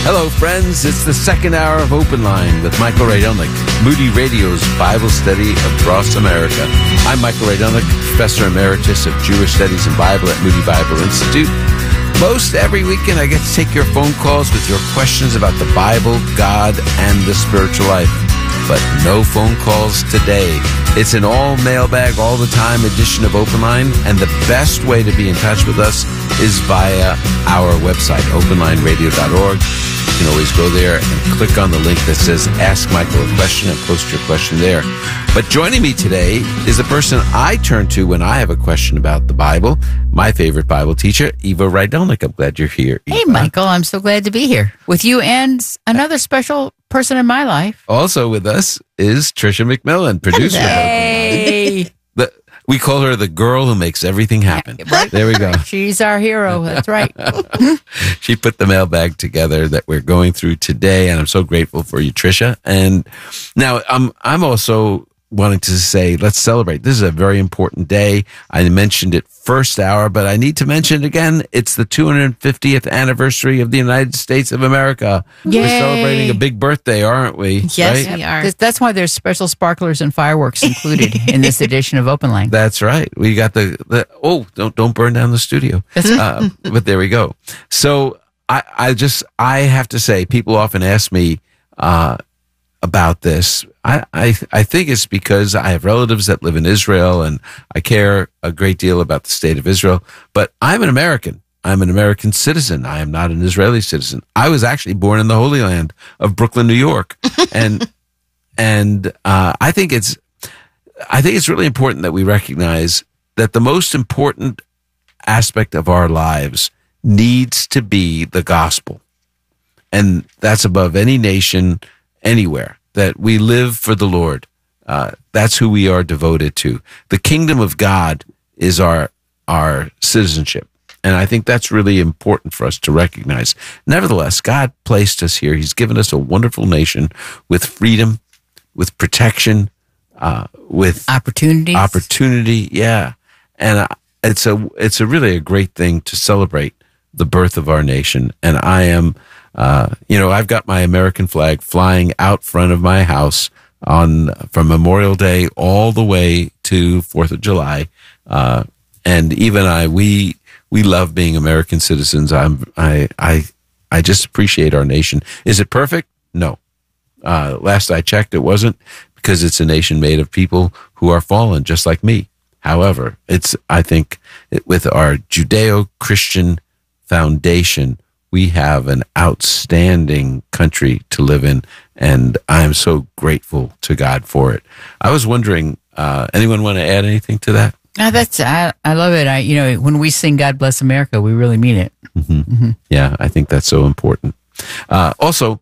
Hello, friends. It's the second hour of Open Line with Michael Rydelnik, Moody Radio's Bible study across America. I'm Michael Rydelnik, Professor Emeritus of Jewish Studies and Bible at Moody Bible Institute. Most every weekend, I get to take your phone calls with your questions about the Bible, God, and the spiritual life. But no phone calls today. It's an all mailbag, all the time edition of Open Line, and the best way to be in touch with us is via our website, openlineradio.org. You can always go there and click on the link that says Ask Michael a Question and post your question there. But joining me today is the person I turn to when I have a question about the Bible, my favorite Bible teacher, Eva Rydelnik. I'm glad you're here, Eva. Hey, Michael, I'm so glad to be here with you and another special person in my life. Also with us is Tricia McMillan, producer. Hey. We call her the girl who makes everything happen. Right. There we go. She's our hero. That's right. She put the mailbag together that we're going through today, and I'm so grateful for you, Tricia. And now I'm also wanting to say, let's celebrate. This is a very important day. I mentioned it first hour, but I need to mention it again. It's the 250th anniversary of the United States of America. Yay. We're celebrating a big birthday, aren't we? Yes, right? we are. That's why there's special sparklers and fireworks included in this edition of Open Line. That's right. We got the don't burn down the studio. But there we go. So I have to say, people often ask me about this. I think it's because I have relatives that live in Israel and I care a great deal about the state of Israel, but I'm an American. I'm an American citizen. I am not an Israeli citizen. I was actually born in the Holy Land of Brooklyn, New York. And I think it's really important that we recognize that the most important aspect of our lives needs to be the gospel. And that's above any nation, anywhere, that we live for the Lord. That's who we are devoted to. The kingdom of God is our citizenship. And I think that's really important for us to recognize. Nevertheless, God placed us here. He's given us a wonderful nation with freedom, with protection, with opportunity. Yeah. And it's a really a great thing to celebrate the birth of our nation. And I am, I've got my American flag flying out front of my house from Memorial Day all the way to 4th of July. And even we love being American citizens. I just appreciate our nation. Is it perfect? No. Last I checked, it wasn't, because it's a nation made of people who are fallen, just like me. However, I think with our Judeo-Christian foundation, we have an outstanding country to live in, and I am so grateful to God for it. I was wondering, anyone want to add anything to that? I love it. When we sing "God Bless America," we really mean it. Mm-hmm. Mm-hmm. Yeah, I think that's so important. Also,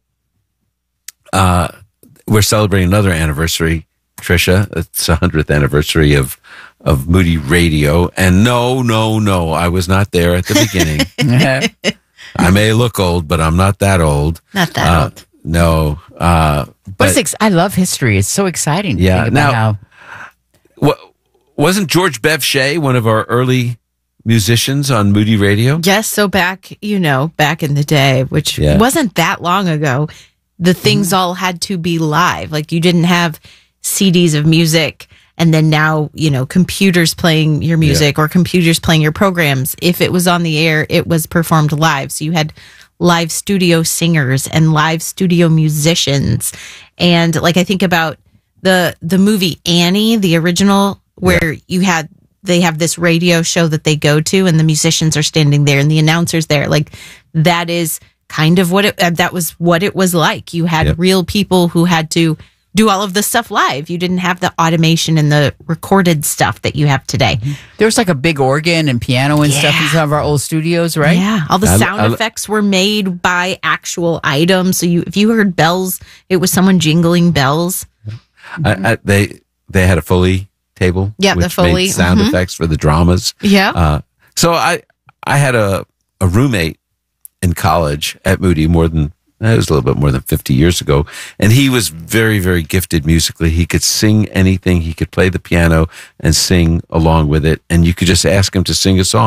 we're celebrating another anniversary, Tricia. It's 100th anniversary of Moody Radio. And no, I was not there at the beginning. I may look old, but I'm not that old. Not that old. No. But I love history. It's so exciting to think about wasn't George Bev Shea one of our early musicians on Moody Radio? Yes, so back in the day, which wasn't that long ago, the things all had to be live. Like, you didn't have CDs of music and then now, computers playing your music or computers playing your programs. If it was on the air, it was performed live. So you had live studio singers and live studio musicians. And I think about the movie Annie, the original, where they have this radio show that they go to and the musicians are standing there and the announcers there. That is kind of that was what it was like. You had real people who had to do all of this stuff live. You didn't have the automation and the recorded stuff that you have today. There was a big organ and piano and stuff in some of our old studios, right? Yeah. All the sound effects were made by actual items. So if you heard bells, it was someone jingling bells. They had a Foley table. Yeah, the Foley made sound effects for the dramas. Yeah. So I had a roommate in college at Moody it was a little bit more than 50 years ago. And he was very, very gifted musically. He could sing anything. He could play the piano and sing along with it. And you could just ask him to sing a song.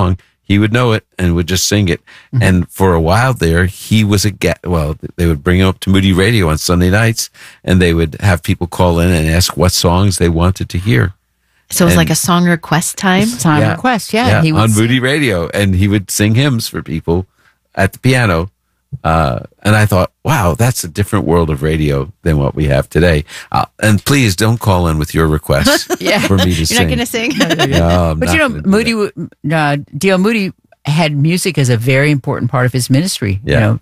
he would know it and would just sing it. Mm-hmm. And for a while there, he was they would bring him up to Moody Radio on Sunday nights, and they would have people call in and ask what songs they wanted to hear. So it was like a song request time? Request, yeah. He would on Moody Radio, and he would sing hymns for people at the piano. And I thought, wow, that's a different world of radio than what we have today. And please don't call in with your requests for me to sing. You're not going to sing? No, but D.L. Moody had music as a very important part of his ministry. Yeah.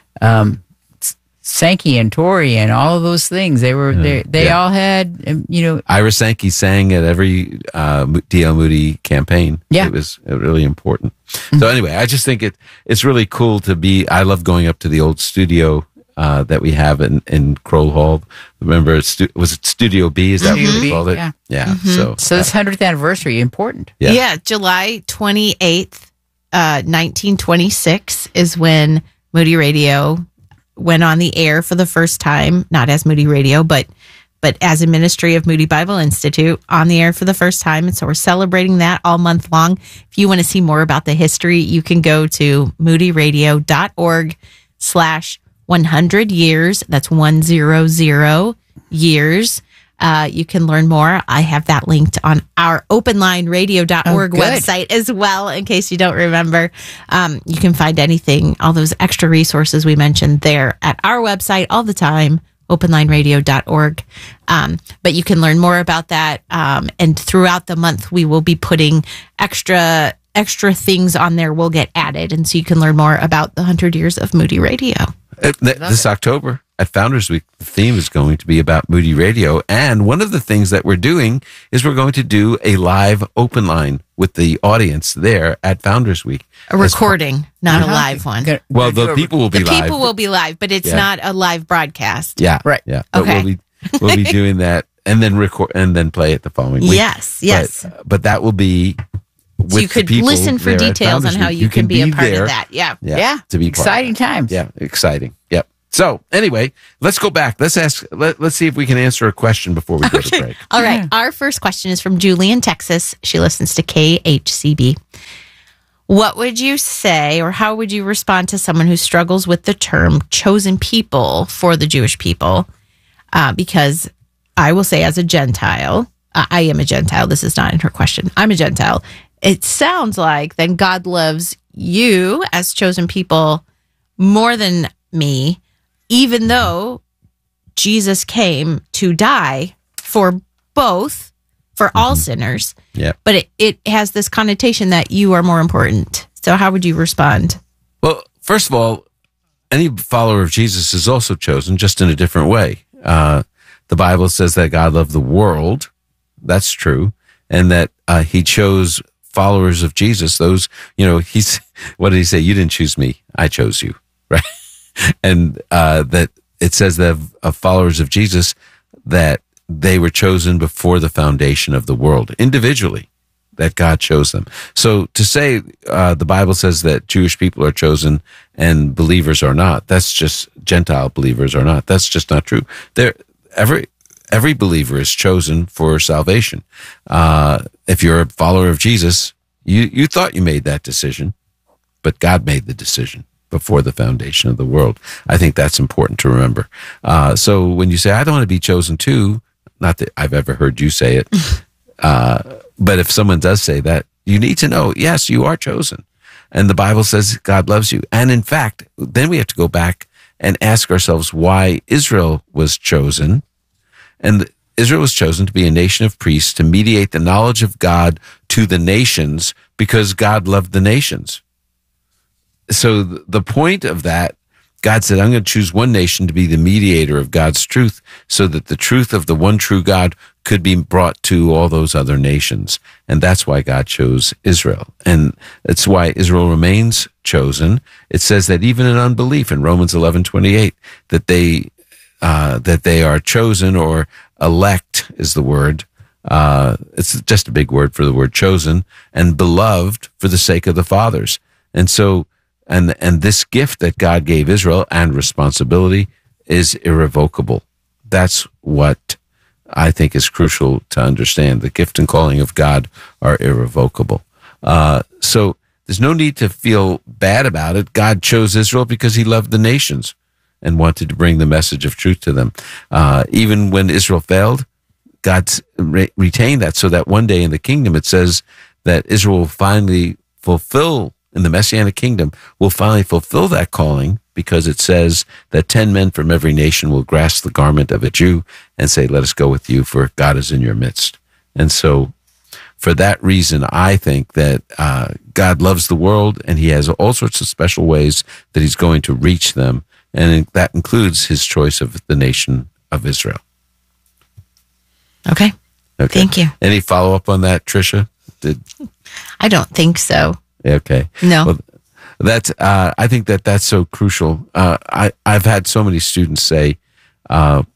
Sankey and Tori and all of those things. They were they all had, Ira Sankey sang at every D.L. Moody campaign. Yeah. It was really important. Mm-hmm. So anyway, I just think it's really cool to be. I love going up to the old studio that we have in Kroll Hall. Remember, was it Studio B? Is that what they called it? Yeah. Mm-hmm. So this 100th anniversary, important. Yeah, July 28th, 1926 is when Moody Radio went on the air for the first time, not as Moody Radio, but as a ministry of Moody Bible Institute, on the air for the first time. And so we're celebrating that all month long. If you want to see more about the history, you can go to moodyradio.org/100 years. That's 100 years. You can learn more. I have that linked on our openlineradio.org website as well, in case you don't remember. You can find anything, all those extra resources we mentioned there at our website all the time, openlineradio.org. But you can learn more about that. And throughout the month, we will be putting extra things on there will get added. And so you can learn more about the 100 years of Moody Radio. This October at Founders Week, the theme is going to be about Moody Radio. And one of the things that we're doing is we're going to do a live open line with the audience there at Founders Week. A recording, not a live one. Well, the people will be live. The people will be live, but it's not a live broadcast. Yeah. Right. Yeah. But we'll be doing that and then record and then play it the following week. Yes. But that will be with so you could listen for details on how you can be a part of that. Yeah. To be exciting times. Yeah. Exciting. Yep. So anyway, let's go back. Let's see if we can answer a question before we go to break. All right. Our first question is from Julie in Texas. She listens to KHCB. What would you say, or how would you respond to someone who struggles with the term chosen people for the Jewish people? Because I will say, as a Gentile, I am a Gentile. This is not in her question. I'm a Gentile. It sounds like then God loves you as chosen people more than me, even though Jesus came to die for both, for all sinners. Yeah. But it has this connotation that you are more important. So how would you respond? Well, first of all, any follower of Jesus is also chosen, just in a different way. The Bible says that God loved the world. That's true. And that he chose followers of Jesus. Those, what did he say? You didn't choose me. I chose you. Right. And that it says that of followers of Jesus that they were chosen before the foundation of the world, individually, that God chose them. So to say the Bible says that Jewish people are chosen and believers are not, that's just Gentile believers are not. That's just not true. Every believer is chosen for salvation. If you're a follower of Jesus, you thought you made that decision, but God made the decision before the foundation of the world. I think that's important to remember. So when you say, I don't want to be chosen too, not that I've ever heard you say it, but if someone does say that, you need to know, yes, you are chosen. And the Bible says God loves you. And in fact, then we have to go back and ask ourselves why Israel was chosen. And Israel was chosen to be a nation of priests to mediate the knowledge of God to the nations because God loved the nations. So the point of that, God said, I'm going to choose one nation to be the mediator of God's truth so that the truth of the one true God could be brought to all those other nations. And that's why God chose Israel. And it's why Israel remains chosen. It says that even in unbelief in Romans 11:28, that they are chosen, or elect is the word. It's just a big word for the word chosen, and beloved for the sake of the fathers. And so, and this gift that God gave Israel and responsibility is irrevocable. That's what I think is crucial to understand. The gift and calling of God are irrevocable. So there's no need to feel bad about it. God chose Israel because he loved the nations and wanted to bring the message of truth to them. Even when Israel failed, God retained that so that one day in the kingdom, it says that Israel will finally fulfill, in the Messianic kingdom, will finally fulfill that calling, because it says that 10 men from every nation will grasp the garment of a Jew and say, let us go with you, for God is in your midst. And so for that reason, I think that God loves the world, and he has all sorts of special ways that he's going to reach them. And that includes his choice of the nation of Israel. Okay. Thank you. Any follow-up on that, Tricia? I don't think so. Okay. No. Well, that's. I think that's so crucial. I've had so many students say, "Well,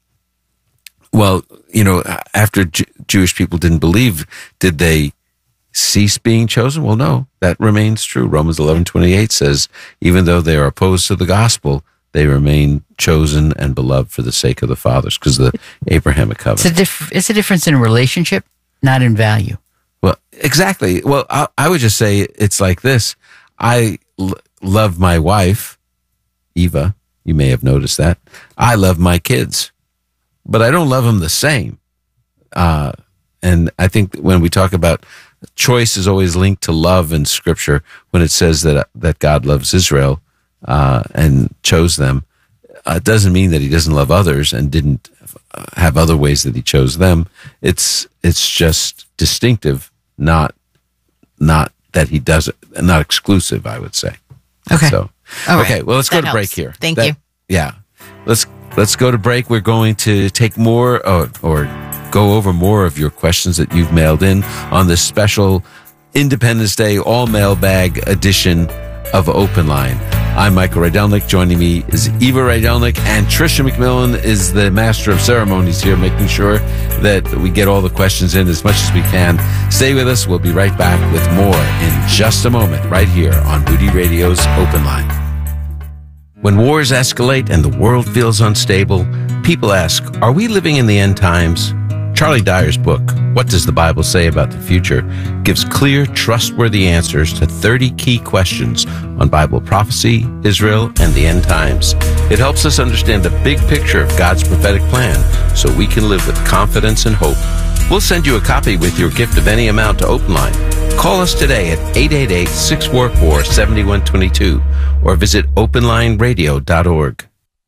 after Jewish people didn't believe, did they cease being chosen?" Well, no, that remains true. Romans 11:28 says, even though they are opposed to the gospel, they remain chosen and beloved for the sake of the fathers, because of the Abrahamic covenant. It's a difference in relationship, not in value. Well, exactly. Well, I would just say it's like this. I love my wife, Eva. You may have noticed that. I love my kids, but I don't love them the same. And I think when we talk about choice is always linked to love in Scripture, when it says that God loves Israel and chose them, it doesn't mean that he doesn't love others and didn't have other ways that he chose them. It's just distinctive, not that he does it, not exclusive, I would say. Okay. So, all right. Okay. Well, let's go to helps. break here. Thank you. Yeah. Let's go to break. We're going to take more or go over more of your questions that you've mailed in on this special Independence Day all mailbag edition of Open Line. I'm Michael Rydelnik. Joining me is Eva Rydelnik, and Tricia McMillan is the master of ceremonies here, making sure that we get all the questions in as much as we can. Stay with us. We'll be right back with more in just a moment, right here on Moody Radio's Open Line. When wars escalate and the world feels unstable, people ask, are we living in the end times? Charlie Dyer's book, What Does the Bible Say About the Future?, gives clear, trustworthy answers to 30 key questions on Bible prophecy, Israel, and the end times. It helps us understand the big picture of God's prophetic plan so we can live with confidence and hope. We'll send you a copy with your gift of any amount to Open Line. Call us today at 888-644-7122 or visit openlineradio.org.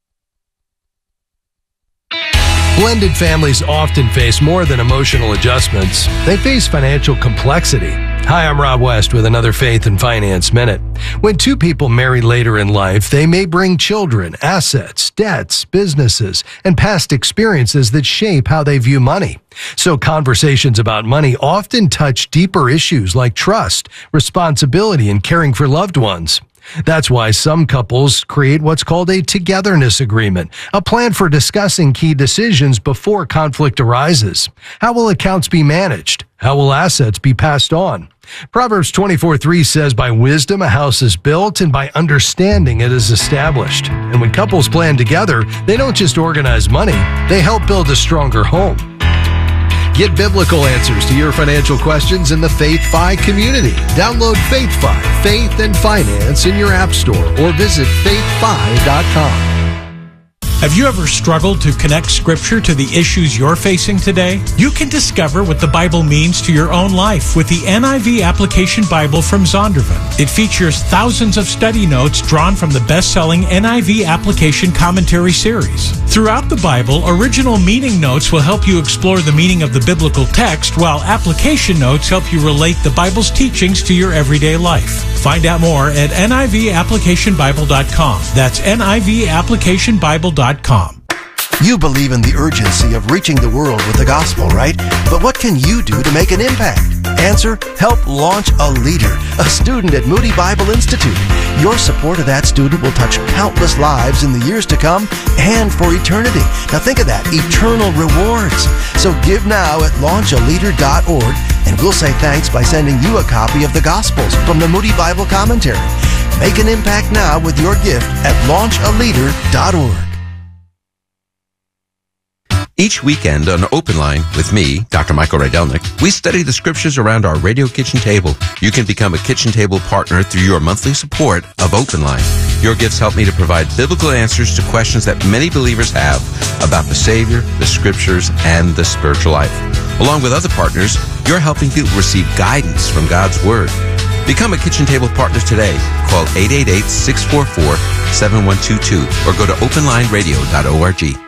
Blended families often face more than emotional adjustments. They face financial complexity. Hi, I'm Rob West with another Faith and Finance Minute. When two people marry later in life, they may bring children, assets, debts, businesses, and past experiences that shape how they view money. So conversations about money often touch deeper issues like trust, responsibility, and caring for loved ones. That's why some couples create what's called a togetherness agreement, a plan for discussing key decisions before conflict arises. How will accounts be managed? How will assets be passed on? Proverbs 24:3 says, by wisdom a house is built, and by understanding it is established. And when couples plan together, they don't just organize money, they help build a stronger home. Get biblical answers to your financial questions in the Faith-Fi community. Download Faith-Fi, Faith and Finance, in your app store or visit faithfi.com. Have you ever struggled to connect Scripture to the issues you're facing today? You can discover what the Bible means to your own life with the NIV Application Bible from Zondervan. It features thousands of study notes drawn from the best-selling NIV Application Commentary series. Throughout the Bible, original meaning notes will help you explore the meaning of the biblical text, while application notes help you relate the Bible's teachings to your everyday life. Find out more at NIVapplicationbible.com. That's NIVapplicationbible.com. You believe in the urgency of reaching the world with the gospel, right? But what can you do to make an impact? Answer: help launch a leader, a student at Moody Bible Institute. Your support of that student will touch countless lives in the years to come and for eternity. Now think of that, eternal rewards. So give now at launchaleader.org, and we'll say thanks by sending you a copy of the Gospels from the Moody Bible Commentary. Make an impact now with your gift at launchaleader.org. Each weekend on Open Line with me, Dr. Michael Rydelnik, we study the scriptures around our radio kitchen table. You can become a kitchen table partner through your monthly support of Open Line. Your gifts help me to provide biblical answers to questions that many believers have about the Savior, the scriptures, and the spiritual life. Along with other partners, you're helping people receive guidance from God's Word. Become a kitchen table partner today. Call 888-644-7122 or go to openlineradio.org.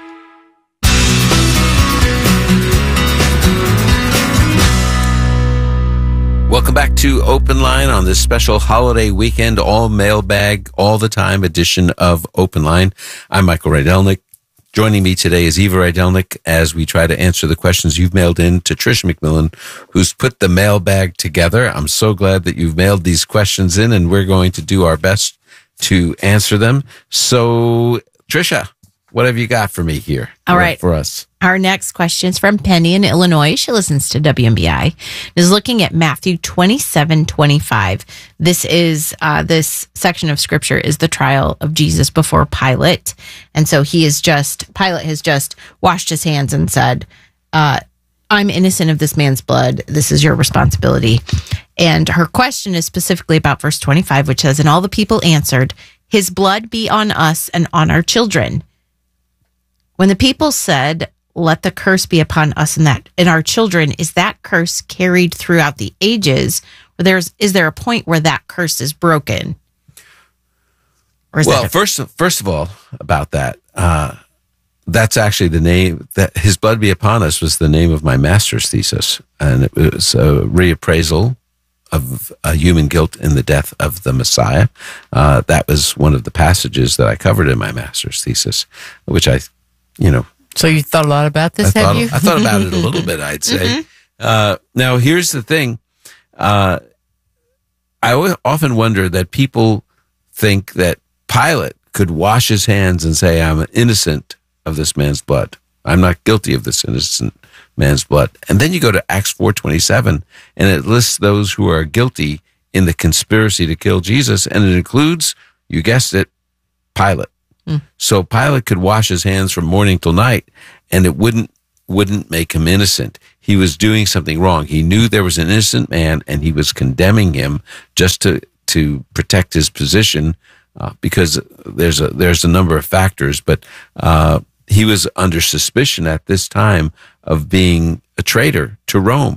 Welcome back to Open Line on this special holiday weekend, all mailbag, all the time edition of Open Line. I'm Michael Rydelnik. Joining me today is Eva Rydelnik as we try to answer the questions you've mailed in to Trish McMillan, who's put the mailbag together. I'm so glad that you've mailed these questions in, and we're going to do our best to answer them. So, Trisha, what have you got for me here? All right. For us. Our next question is from Penny in Illinois. She listens to WMBI. Is looking at Matthew 27:25. This is this section of scripture is the trial of Jesus before Pilate, and so Pilate has just washed his hands and said, "I'm innocent of this man's blood. This is your responsibility." And her question is specifically about verse 25, which says, "And all the people answered, 'His blood be on us and on our children.'" When the people said, "Let the curse be upon us and our children," is that curse carried throughout the ages? Or is there a point where that curse is broken? Well, first of all, about that, that's actually the name that "His blood be upon us" was the name of my master's thesis, and it was a reappraisal of human guilt in the death of the Messiah. That was one of the passages that I covered in my master's thesis, which So you thought a lot about this, have you? I thought about it a little bit, I'd say. Now, here's the thing. I often wonder that people think that Pilate could wash his hands and say, "I'm innocent of this man's blood. I'm not guilty of this innocent man's blood." And then you go to Acts 4:27, and it lists those who are guilty in the conspiracy to kill Jesus, and it includes, you guessed it, Pilate. So Pilate could wash his hands from morning till night, and it wouldn't make him innocent. He was doing something wrong. He knew there was an innocent man, and he was condemning him just to protect his position, because there's a number of factors. But he was under suspicion at this time of being a traitor to Rome,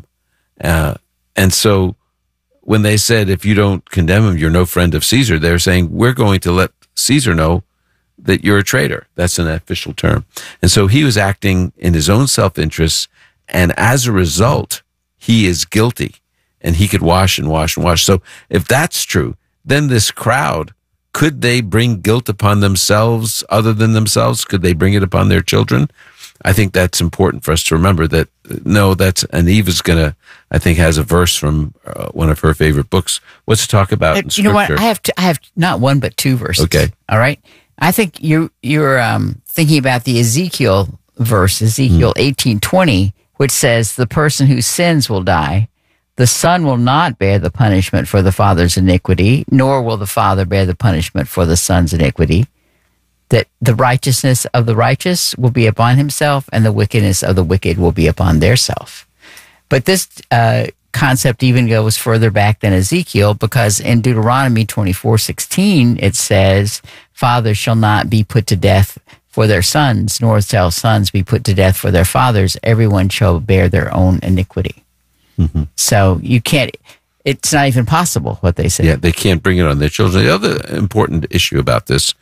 and so when they said, "If you don't condemn him, you're no friend of Caesar," they're saying, "We're going to let Caesar know that you're a traitor." That's an official term. And so he was acting in his own self-interest, and as a result, he is guilty, and he could wash and wash and wash. So if that's true, then this crowd, could they bring guilt upon themselves other than themselves? Could they bring it upon their children? I think that's important for us to remember that, and Eva's I think has a verse from one of her favorite books. What's to talk about in Scripture? You know what? I have not one, but two verses. Okay. All right. I think you're thinking about the Ezekiel verse, Ezekiel 18:20, which says, "The person who sins will die. The son will not bear the punishment for the father's iniquity, nor will the father bear the punishment for the son's iniquity. That the righteousness of the righteous will be upon himself, and the wickedness of the wicked will be upon their self." But this concept even goes further back than Ezekiel, because in Deuteronomy 24:16 it says, "Fathers shall not be put to death for their sons, nor shall sons be put to death for their fathers. Everyone shall bear their own iniquity." Mm-hmm. So you can't, it's not even possible what they say. Yeah, they can't bring it on their children. The other important issue about this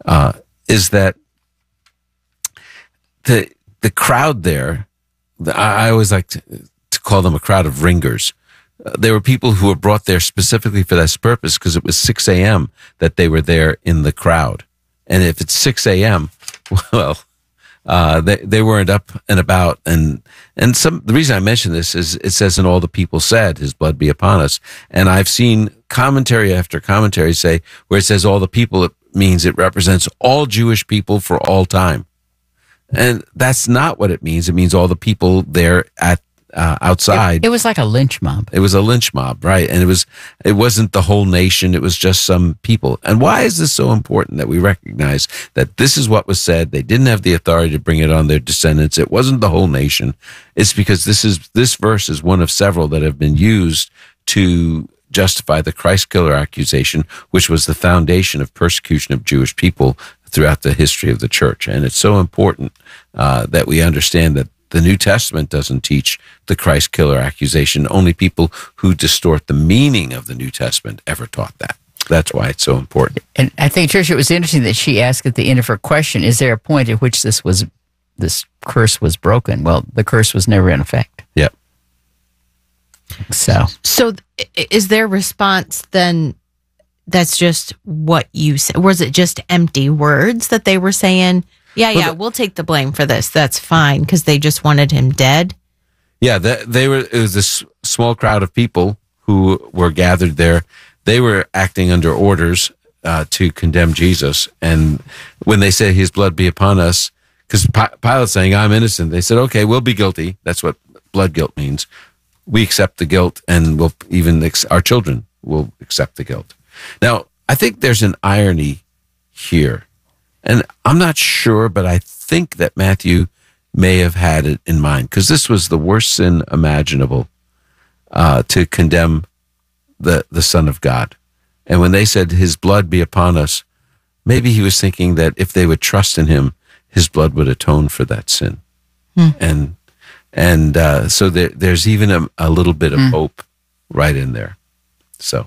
is that the crowd there, I always like to call them a crowd of ringers. There were people who were brought there specifically for this purpose, because it was 6 a.m. that they were there in the crowd. And if it's 6 a.m., well, they weren't up and about. And the reason I mention this is it says, "And all the people said, 'His blood be upon us.'" And I've seen commentary after commentary say, where it says all the people, it means it represents all Jewish people for all time. And that's not what it means. It means all the people there outside. It was like a lynch mob. It was a lynch mob, right? And it wasn't the whole nation. It was just some people. And why is this so important that we recognize that this is what was said? They didn't have the authority to bring it on their descendants. It wasn't the whole nation. It's because this verse is one of several that have been used to justify the Christ killer accusation, which was the foundation of persecution of Jewish people throughout the history of the church. And it's so important that we understand that the New Testament doesn't teach the Christ killer accusation. Only people who distort the meaning of the New Testament ever taught that. That's why it's so important. And I think, Tricia, it was interesting that she asked at the end of her question, is there a point at which this curse was broken? Well, the curse was never in effect. Yep. So is their response then that's just what you said? Was it just empty words that they were saying? We'll take the blame for this. That's fine, because they just wanted him dead. Yeah, it was this small crowd of people who were gathered there. They were acting under orders to condemn Jesus. And when they say his blood be upon us, because Pilate's saying, I'm innocent, they said, okay, we'll be guilty. That's what blood guilt means. We accept the guilt, and we'll even our children will accept the guilt. Now, I think there's an irony here, and I'm not sure, but I think that Matthew may have had it in mind, because this was the worst sin imaginable, to condemn the Son of God. And when they said his blood be upon us, maybe he was thinking that if they would trust in him, his blood would atone for that sin. And so there's even a little bit of hope right in there. So,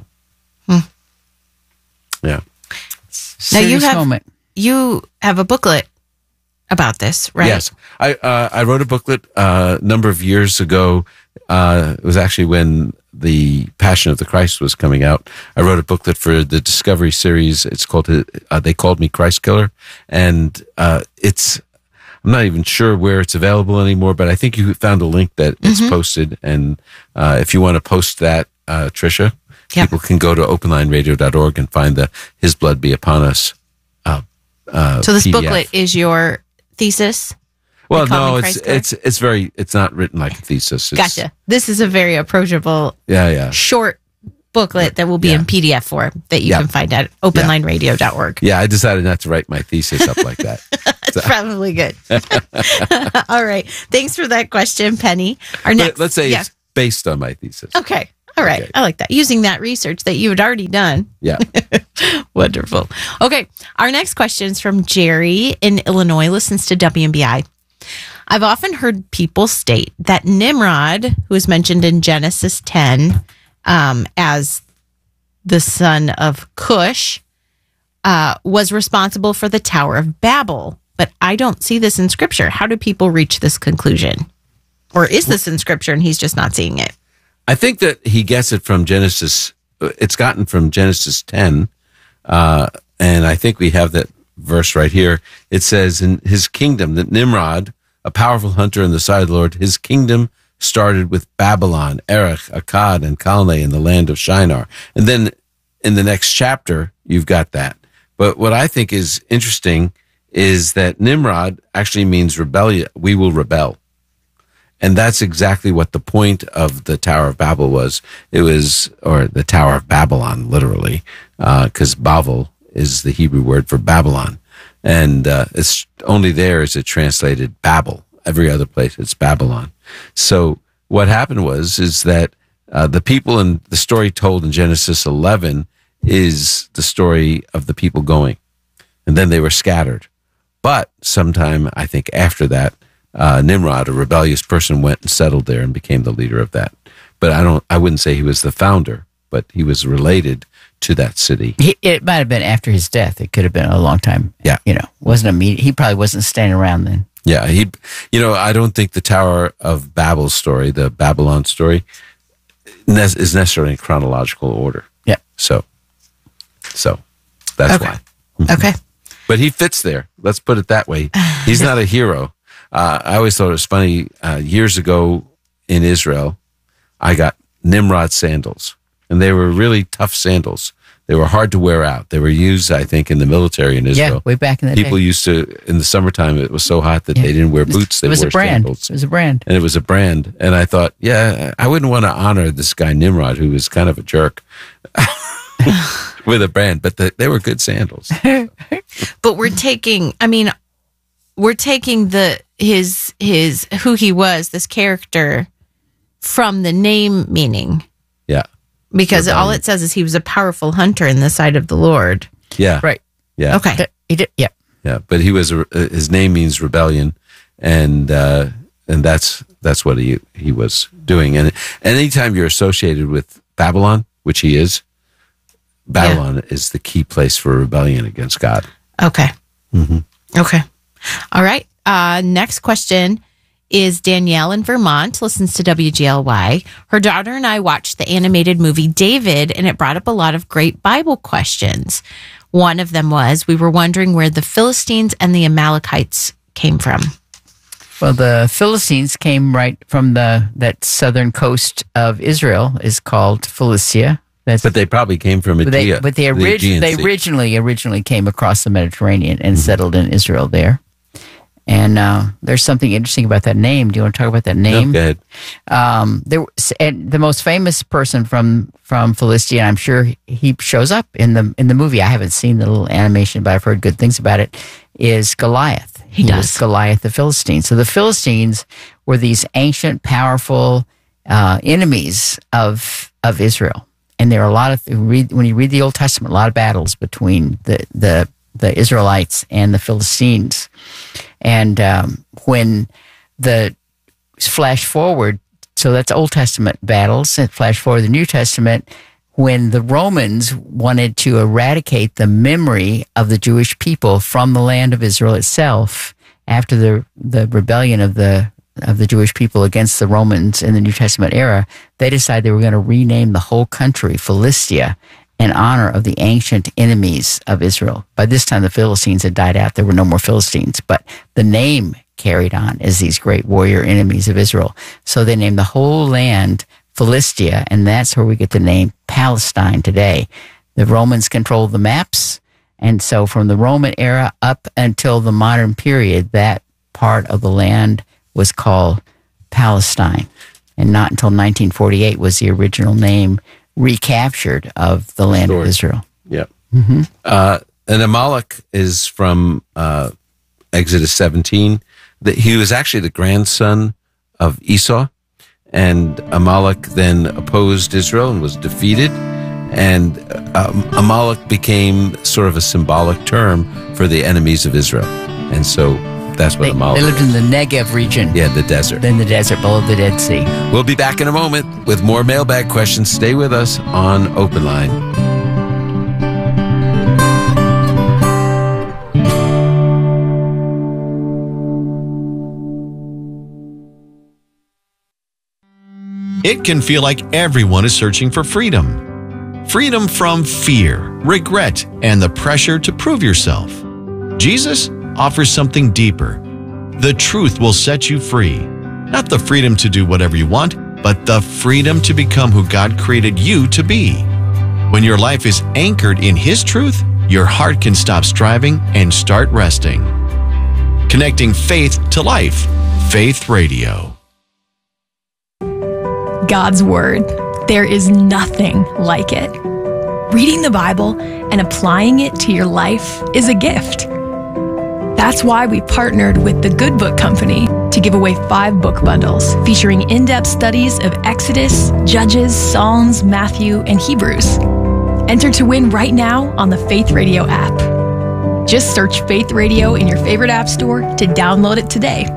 yeah. Now you have a booklet about this, right? Yes, I wrote a booklet a number of years ago. It was actually when the Passion of the Christ was coming out. I wrote a booklet for the Discovery series. It's called They Called Me Christ Killer, and I'm not even sure where it's available anymore, but I think you found a link that it's posted. And if you want to post that, Tricia, people can go to openlineradio.org and find the His Blood Be Upon Us So this PDF. booklet is your thesis? Well, no, it's not written like a thesis. Gotcha. This is a very approachable, short booklet that will be in PDF form that you can find at openlineradio.org. Yeah, I decided not to write my thesis up like that. That's probably good. All right. Thanks for that question, Penny. Let's say it's based on my thesis. Okay. All right. Okay. I like that. Using that research that you had already done. Yeah. Wonderful. Okay. Our next question is from Jerry in Illinois, listens to WMBI. I've often heard people state that Nimrod, who is mentioned in Genesis 10 as the son of Cush, was responsible for the Tower of Babel. But I don't see this in Scripture. How do people reach this conclusion? Or is this in Scripture and he's just not seeing it? I think that he gets it from Genesis. It's gotten from Genesis 10. And I think we have that verse right here. It says, in his kingdom, that Nimrod, a powerful hunter in the sight of the Lord, his kingdom started with Babylon, Erech, Akkad, and Calneh in the land of Shinar. And then in the next chapter, you've got that. But what I think is interesting is that Nimrod actually means rebellion. We will rebel. And that's exactly what the point of the Tower of Babel was. It was, or the Tower of Babylon, literally, because Bavel is the Hebrew word for Babylon. And it's only there is it translated Babel. Every other place it's Babylon. So what happened is that the people in the story told in Genesis 11 is the story of the people going. And then they were scattered. But sometime, I think after that, Nimrod, a rebellious person, went and settled there and became the leader of that. But I wouldn't say he was the founder, but he was related to that city. It might have been after his death. It could have been a long time. Yeah. Wasn't immediate. He probably wasn't staying around then. Yeah. I don't think the Tower of Babel story, the Babylon story, is necessarily in chronological order. Yeah. So that's why. Okay. But he fits there. Let's put it that way. He's not a hero. I always thought it was funny. Years ago in Israel, I got Nimrod sandals, and they were really tough sandals. They were hard to wear out. They were used, I think, in the military in Israel. Yeah, way back in the People day. used to, in the summertime, it was so hot that they didn't wear boots. They It was wore a brand. sandals. It was a brand. And it was a brand. And I thought, I wouldn't want to honor this guy Nimrod, who was kind of a jerk, with a brand. But they were good sandals. But we're taking his who he was, this character, from the name meaning. Yeah. Because all it says is he was a powerful hunter in the sight of the Lord. Yeah. Right. Yeah. Okay. He did. Yeah. Yeah. But he was, his name means rebellion. And that's what he was doing. And anytime you're associated with Babylon, which he is, Babylon is the key place for rebellion against God. Okay. Mm-hmm. Okay. All right. Next question is Danielle in Vermont, listens to WGLY. Her daughter and I watched the animated movie David, and it brought up a lot of great Bible questions. One of them was, we were wondering where the Philistines and the Amalekites came from. Well, the Philistines came right from that southern coast of Israel, is called Philistia. But they probably came from Aegea. But they originally came across the Mediterranean and settled in Israel there. And there's something interesting about that name. Do you want to talk about that name? No, go ahead. And the most famous person from Philistia, I'm sure he shows up in the movie. I haven't seen the little animation, but I've heard good things about it. Is Goliath? He was Goliath, the Philistine. So the Philistines were these ancient, powerful enemies of Israel, and there are a lot of when you read the Old Testament, a lot of battles between the Israelites and the Philistines. And when the flash forward, so that's Old Testament battles, and flash forward the New Testament, when the Romans wanted to eradicate the memory of the Jewish people from the land of Israel itself after the rebellion of the Jewish people against the Romans in the New Testament era, they decided they were going to rename the whole country Philistia in honor of the ancient enemies of Israel. By this time, the Philistines had died out. There were no more Philistines, but the name carried on as these great warrior enemies of Israel. So they named the whole land Philistia, and that's where we get the name Palestine today. The Romans controlled the maps, and so from the Roman era up until the modern period, that part of the land was called Palestine. And not until 1948 was the original name recaptured of the land of Israel. Yep. Mm-hmm. And Amalek is from Exodus 17. He was actually the grandson of Esau, and Amalek then opposed Israel and was defeated. And Amalek became sort of a symbolic term for the enemies of Israel. And so that's what Amalek They lived in the Negev region. Yeah, the desert. In the desert below the Dead Sea. We'll be back in a moment with more mailbag questions. Stay with us on Open Line. It can feel like everyone is searching for freedom. Freedom from fear, regret, and the pressure to prove yourself. Jesus offers something deeper. The truth will set you free. Not the freedom to do whatever you want, but the freedom to become who God created you to be. When your life is anchored in His truth, your heart can stop striving and start resting. Connecting faith to life. Faith Radio. God's Word. There is nothing like it. Reading the Bible and applying it to your life is a gift. That's why we partnered with the Good Book Company to give away 5 book bundles featuring in-depth studies of Exodus, Judges, Psalms, Matthew, and Hebrews. Enter to win right now on the Faith Radio app. Just search Faith Radio in your favorite app store to download it today.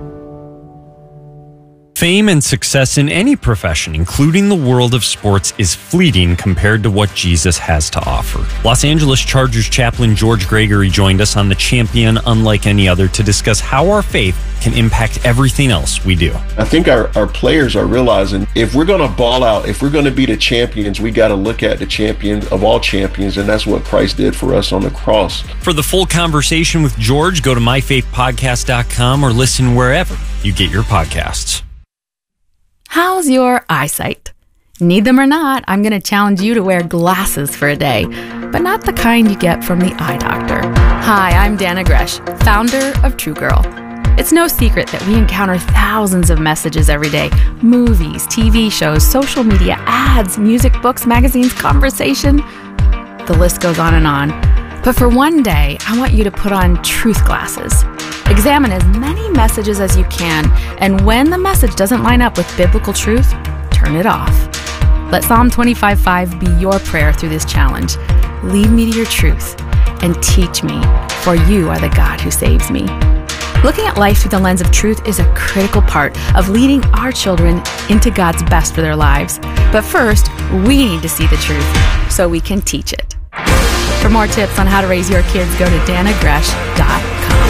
Fame and success in any profession, including the world of sports, is fleeting compared to what Jesus has to offer. Los Angeles Chargers chaplain George Gregory joined us on The Champion Unlike Any Other to discuss how our faith can impact everything else we do. I think our players are realizing if we're going to ball out, if we're going to be the champions, we got to look at the champion of all champions, and that's what Christ did for us on the cross. For the full conversation with George, go to myfaithpodcast.com or listen wherever you get your podcasts. How's your eyesight? Need them or not, I'm going to challenge you to wear glasses for a day, but not the kind you get from the eye doctor. Hi, I'm Dana Gresh, founder of True Girl. It's no secret that we encounter thousands of messages every day. Movies, TV shows, social media, ads, music, books, magazines, conversation. The list goes on and on. But for one day, I want you to put on truth glasses. Examine as many messages as you can, and when the message doesn't line up with biblical truth, turn it off. Let Psalm 25:5 be your prayer through this challenge. Lead me to your truth and teach me, for you are the God who saves me. Looking at life through the lens of truth is a critical part of leading our children into God's best for their lives. But first, we need to see the truth so we can teach it. For more tips on how to raise your kids, go to danagresh.com.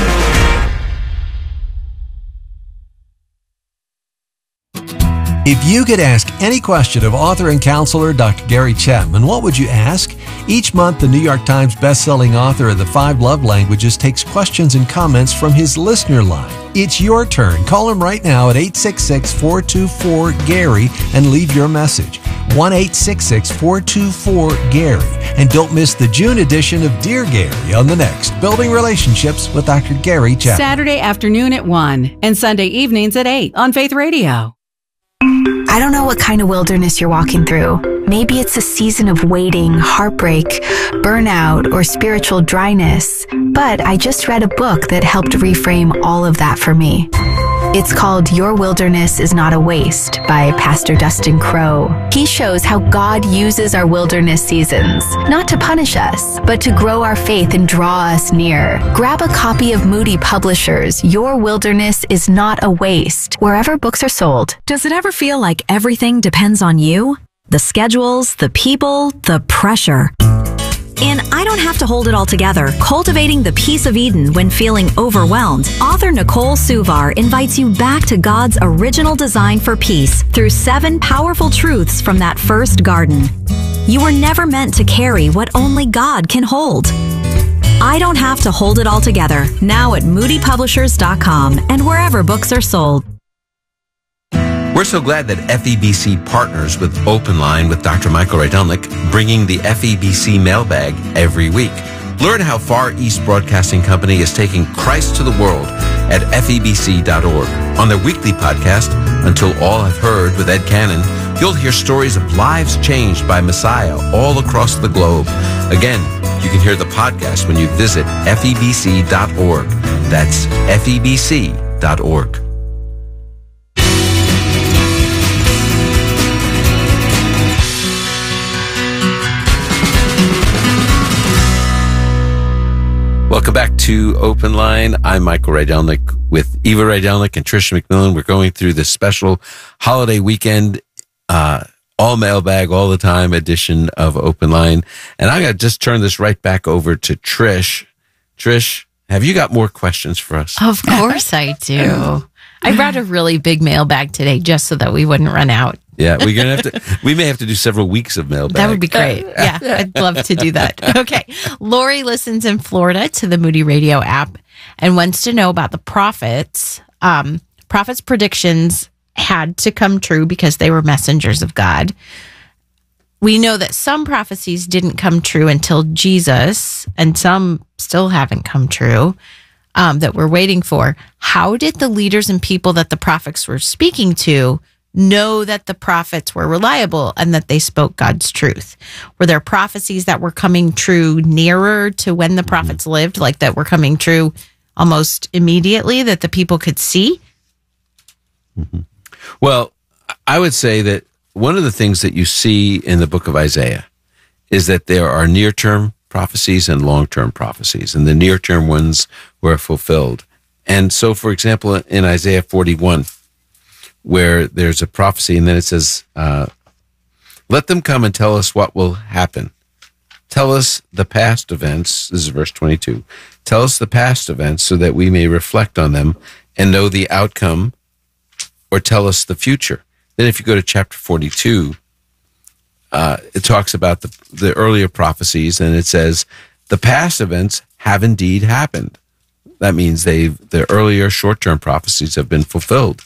If you could ask any question of author and counselor Dr. Gary Chapman, what would you ask? Each month, the New York Times bestselling author of The 5 Love Languages takes questions and comments from his listener line. It's your turn. Call him right now at 866-424-GARY and leave your message. 1-866-424-GARY. And don't miss the June edition of Dear Gary on the next Building Relationships with Dr. Gary Chapman. Saturday afternoon at 1 and Sunday evenings at 8 on Faith Radio. I don't know what kind of wilderness you're walking through. Maybe it's a season of waiting, heartbreak, burnout, or spiritual dryness. But I just read a book that helped reframe all of that for me. It's called Your Wilderness is Not a Waste by Pastor Dustin Crowe. He shows how God uses our wilderness seasons, not to punish us, but to grow our faith and draw us near. Grab a copy of Moody Publishers' Your Wilderness is Not a Waste, wherever books are sold. Does it ever feel like everything depends on you? The schedules, the people, the pressure. In I Don't Have to Hold It All Together, Cultivating the Peace of Eden When Feeling Overwhelmed, author Nicole Suvar invites you back to God's original design for peace through 7 powerful truths from that first garden. You were never meant to carry what only God can hold. I Don't Have to Hold It All Together, now at moodypublishers.com and wherever books are sold. We're so glad that FEBC partners with Open Line with Dr. Michael Rydelnik, bringing the FEBC mailbag every week. Learn how Far East Broadcasting Company is taking Christ to the world at febc.org. On their weekly podcast, Until All Have Heard with Ed Cannon, you'll hear stories of lives changed by Messiah all across the globe. Again, you can hear the podcast when you visit febc.org. That's febc.org. Welcome back to Open Line. I'm Michael Rydelnik with Eva Rydelnik and Tricia McMillan. We're going through this special holiday weekend, all mailbag, all the time edition of Open Line. And I'm going to just turn this right back over to Trish. Trish, have you got more questions for us? Of course I do. I brought a really big mailbag today just so that we wouldn't run out. Yeah, we're gonna have to. We may have to do several weeks of mailbag. That would be great. Yeah, I'd love to do that. Okay, Lori listens in Florida to the Moody Radio app and wants to know about the prophets. Prophets' predictions had to come true because they were messengers of God. We know that some prophecies didn't come true until Jesus, and some still haven't come true. That we're waiting for. How did the leaders and people that the prophets were speaking to know that the prophets were reliable and that they spoke God's truth? Were there prophecies that were coming true nearer to when the prophets lived, like that were coming true almost immediately that the people could see? Mm-hmm. Well, I would say that one of the things that you see in the book of Isaiah is that there are near-term prophecies and long-term prophecies, and the near-term ones were fulfilled. And so, for example, in Isaiah 41, where there's a prophecy, and then it says, let them come and tell us what will happen. Tell us the past events. This is verse 22. Tell us the past events so that we may reflect on them and know the outcome, or tell us the future. Then if you go to chapter 42, it talks about the earlier prophecies, and it says, the past events have indeed happened. That means the earlier short-term prophecies have been fulfilled.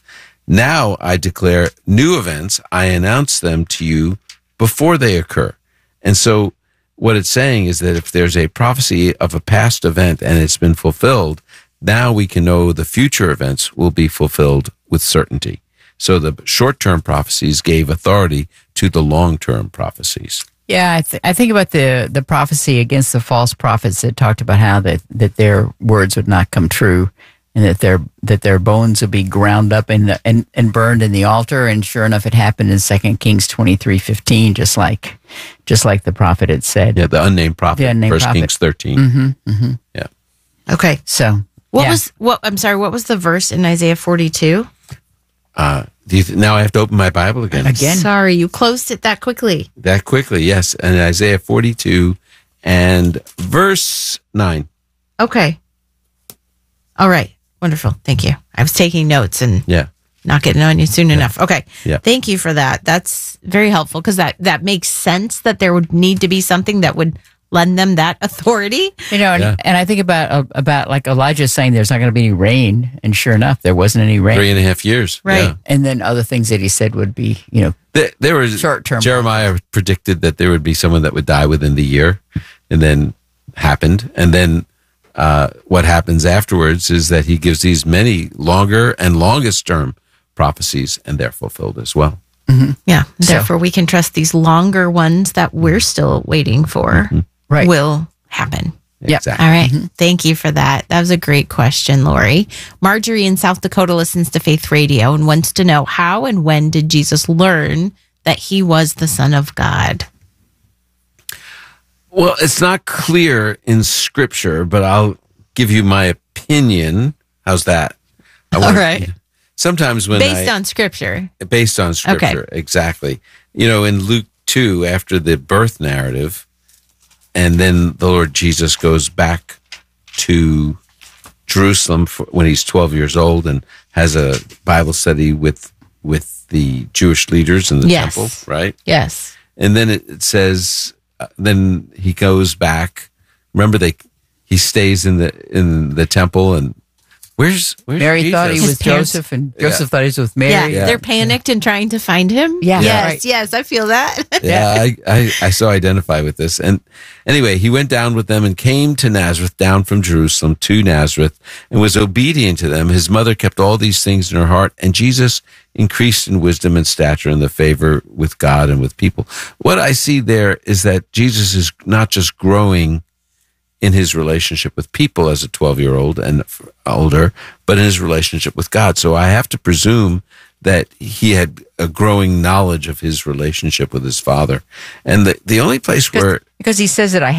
Now I declare new events. I announce them to you before they occur. And so what it's saying is that if there's a prophecy of a past event and it's been fulfilled, now we can know the future events will be fulfilled with certainty. So the short-term prophecies gave authority to the long-term prophecies. Yeah, I think about the prophecy against the false prophets that talked about how that their words would not come true, and that their bones would be ground up and burned in the altar. And sure enough, it happened in 2 Kings 23:15, just like the prophet had said. Yeah, the unnamed prophet. 1 Kings 13. Mm-hmm, mm-hmm. Yeah. Okay. So I'm sorry. What was the verse in Isaiah 42? Now I have to open my Bible again. Sorry, you closed it that quickly. That quickly, yes. And Isaiah 42 and verse 9. Okay. All right. Wonderful. Thank you. I was taking notes and not getting on you soon enough. Okay. Yeah. Thank you for that. That's very helpful because that makes sense that there would need to be something that would lend them that authority. And I think about like Elijah saying there's not going to be any rain, and sure enough, there wasn't any rain. 3.5 years. Right. Yeah. And then other things that he said would be, there was short-term. Jeremiah predicted that there would be someone that would die within the year, and then happened. And then what happens afterwards is that he gives these many longer and longest term prophecies, and they're fulfilled as well. Mm-hmm. Yeah. Therefore, we can trust these longer ones that we're still waiting for will happen. Exactly. All right. Thank you for that. That was a great question, Lori. Marjorie in South Dakota listens to Faith Radio and wants to know how and when did Jesus learn that he was the Son of God? Well, it's not clear in Scripture, but I'll give you my opinion. How's that? All right. Sometimes when Based on Scripture, exactly. In Luke 2, after the birth narrative, and then the Lord Jesus goes back to Jerusalem when he's 12 years old and has a Bible study with the Jewish leaders in the temple, right? Yes. And then it says, then he goes back. Remember, he stays in the temple, and where's Mary Jesus? thought he was Joseph, and Joseph thought he was with Mary. Yeah, they're panicked and trying to find him. Yeah. Yes, I feel that. I so identify with this. And anyway, he went down with them and came to Nazareth, down from Jerusalem to Nazareth, and was obedient to them. His mother kept all these things in her heart, and Jesus increased in wisdom and stature and the favor with God and with people. What I see there is that Jesus is not just growing in his relationship with people as a 12-year-old and older, but in his relationship with God. So I have to presume that he had a growing knowledge of his relationship with his Father. And the only place where... Because he says that I